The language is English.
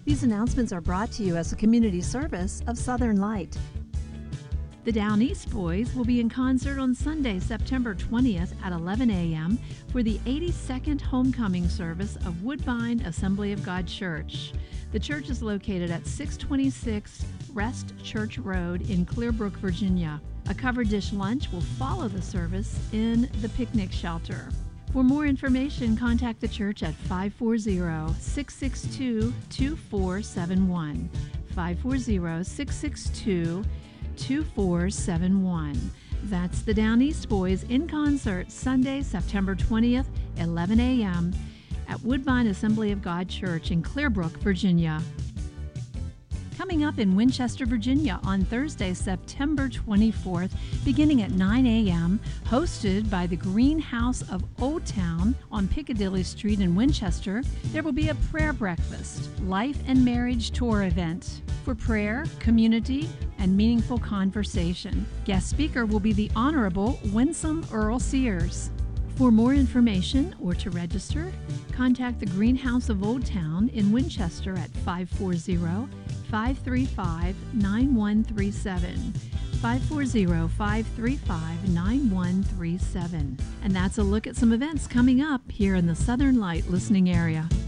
These announcements are brought to you as a community service of Southern Light. The Down East Boys will be in concert on Sunday, September 20th at 11 a.m. for the 82nd homecoming service of Woodbine Assembly of God Church. The church is located at 626 Rest Church Road in Clearbrook, Virginia. A covered dish lunch will follow the service in the picnic shelter. For more information, contact the church at 540-662-2471. 540-662-2471. That's the Down East Boys in concert Sunday, September 20th, 11 a.m. at Woodbine Assembly of God Church in Clearbrook, Virginia. Coming up in Winchester, Virginia on Thursday, September 24th, beginning at 9 a.m., hosted by the Greenhouse of Old Town on Piccadilly Street in Winchester, there will be a prayer breakfast, life and marriage tour event for prayer, community, and meaningful conversation. Guest speaker will be the Honorable Winsome Earl Sears. For more information or to register, contact the Greenhouse of Old Town in Winchester at 540-535-9137. 540-535-9137. And that's a look at some events coming up here in the Southern Light listening area.